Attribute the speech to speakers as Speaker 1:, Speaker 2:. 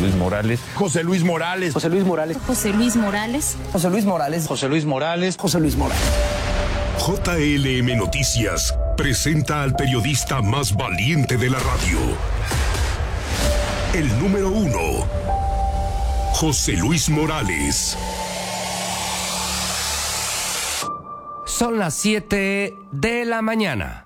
Speaker 1: Luis Morales.
Speaker 2: José Luis Morales.
Speaker 3: José Luis Morales.
Speaker 4: José Luis Morales.
Speaker 3: José Luis Morales.
Speaker 5: José Luis Morales.
Speaker 3: José Luis Morales.
Speaker 6: JLM Noticias presenta al periodista más valiente de la radio. El número 1, José Luis Morales.
Speaker 7: Son las 7 de la mañana.